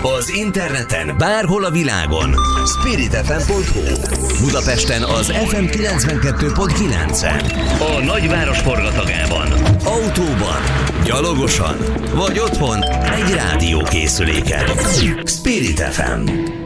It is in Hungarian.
Az interneten bárhol a világon. spiritfm.hu. Budapesten az FM 92.9-en. A nagyváros forgatagában. Autóban, gyalogosan vagy otthon egy rádiókészüléken. Spirit FM.